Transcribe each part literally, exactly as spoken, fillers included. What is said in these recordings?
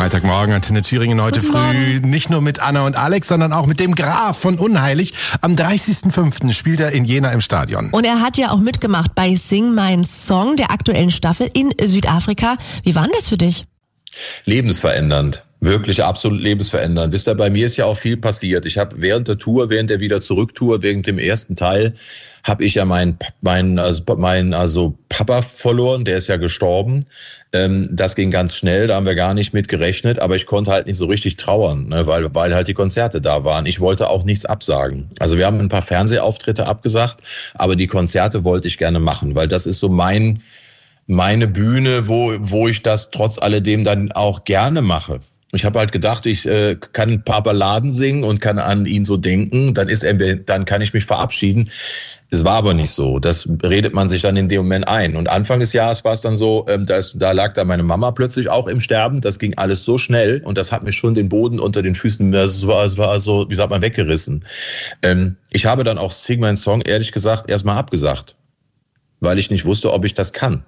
Freitagmorgen, Antenne Thüringen heute Guten früh. Morgen. Nicht nur mit Anna und Alex, sondern auch mit dem Graf von Unheilig. Am dreißigsten fünften spielt er in Jena im Stadion. Und er hat ja auch mitgemacht bei Sing mein Song, der aktuellen Staffel in Südafrika. Wie war denn das für dich? Lebensverändernd. Wirklich absolut lebensverändernd. Wisst ihr, bei mir ist ja auch viel passiert. Ich habe während der Tour, während der Wieder-Zurück-Tour, während dem ersten Teil, habe ich ja meinen mein, also, mein, also Papa verloren, der ist ja gestorben. Ähm, das ging ganz schnell, da haben wir gar nicht mit gerechnet, aber ich konnte halt nicht so richtig trauern, ne, weil, weil halt die Konzerte da waren. Ich wollte auch nichts absagen. Also wir haben ein paar Fernsehauftritte abgesagt, aber die Konzerte wollte ich gerne machen, weil das ist so mein meine Bühne, wo wo ich das trotz alledem dann auch gerne mache. Ich habe halt gedacht, ich äh, kann ein paar Balladen singen und kann an ihn so denken, dann ist er, dann kann ich mich verabschieden. Es war aber nicht so. Das redet man sich dann in dem Moment ein. Und Anfang des Jahres war es dann so, ähm, da, ist, da lag da meine Mama plötzlich auch im Sterben. Das ging alles so schnell und das hat mir schon den Boden unter den Füßen, das war, das war so, wie sagt man, weggerissen. Ähm, ich habe dann auch Sing mein Song, ehrlich gesagt, erstmal abgesagt, weil ich nicht wusste, ob ich das kann.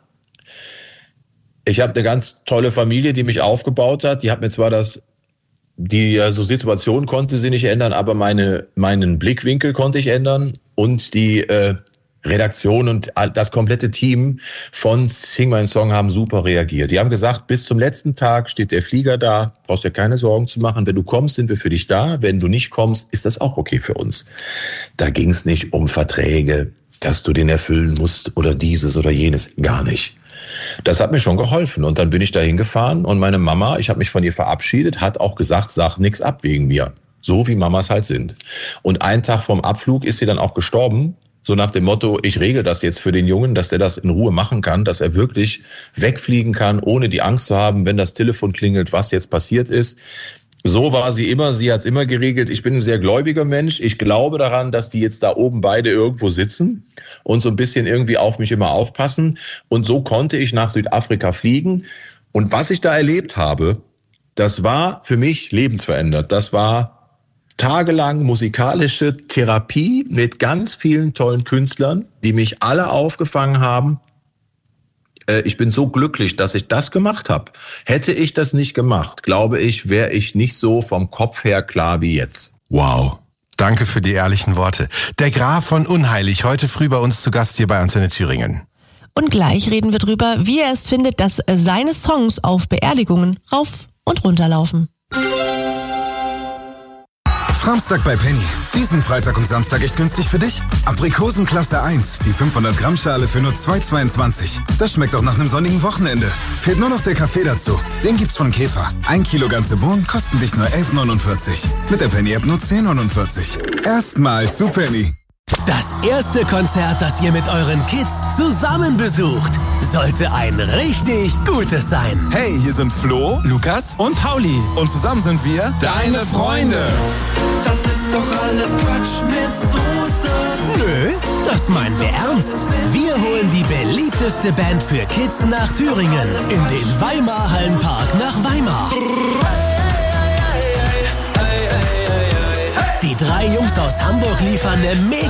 Ich habe eine ganz tolle Familie, die mich aufgebaut hat. Die hat mir zwar das, die also Situation konnte sie nicht ändern, aber meine meinen Blickwinkel konnte ich ändern und die äh, Redaktion und das komplette Team von Sing mein Song haben super reagiert. Die haben gesagt, bis zum letzten Tag steht der Flieger da, brauchst dir keine Sorgen zu machen. Wenn du kommst, sind wir für dich da. Wenn du nicht kommst, ist das auch okay für uns. Da ging es nicht um Verträge, dass du den erfüllen musst oder dieses oder jenes, gar nicht. Das hat mir schon geholfen und dann bin ich da hingefahren und meine Mama, ich habe mich von ihr verabschiedet, hat auch gesagt, sag nix ab wegen mir. So wie Mamas halt sind. Und einen Tag vorm Abflug ist sie dann auch gestorben, so nach dem Motto, ich regel das jetzt für den Jungen, dass der das in Ruhe machen kann, dass er wirklich wegfliegen kann, ohne die Angst zu haben, wenn das Telefon klingelt, was jetzt passiert ist. So war sie immer, sie hat's immer geregelt. Ich bin ein sehr gläubiger Mensch. Ich glaube daran, dass die jetzt da oben beide irgendwo sitzen und so ein bisschen irgendwie auf mich immer aufpassen. Und so konnte ich nach Südafrika fliegen. Und was ich da erlebt habe, das war für mich lebensverändert. Das war tagelang musikalische Therapie mit ganz vielen tollen Künstlern, die mich alle aufgefangen haben. Ich bin so glücklich, dass ich das gemacht habe. Hätte ich das nicht gemacht, glaube ich, wäre ich nicht so vom Kopf her klar wie jetzt. Wow. Danke für die ehrlichen Worte. Der Graf von Unheilig, heute früh bei uns zu Gast hier bei Antenne Thüringen. Und gleich reden wir drüber, wie er es findet, dass seine Songs auf Beerdigungen rauf und runter laufen. Samstag bei Penny. Diesen Freitag und Samstag echt günstig für dich. Aprikosen Klasse eins, die fünfhundert Gramm Schale für nur zwei Euro zweiundzwanzig. Das schmeckt auch nach einem sonnigen Wochenende. Fehlt nur noch der Kaffee dazu. Den gibt's von Käfer. Ein Kilo ganze Bohnen kosten dich nur elf Euro neunundvierzig. Mit der Penny-App nur zehn Euro neunundvierzig. Erstmal zu Penny. Das erste Konzert, das ihr mit euren Kids zusammen besucht, sollte ein richtig gutes sein. Hey, hier sind Flo, Lukas und Pauli. Und zusammen sind wir deine Freunde. Das ist doch alles Quatsch mit Soße. Nö, das meinen wir ernst. Wir holen die beliebteste Band für Kids nach Thüringen. In den Weimar Hallenpark nach Weimar. Die drei Jungs aus Hamburg liefern eine mega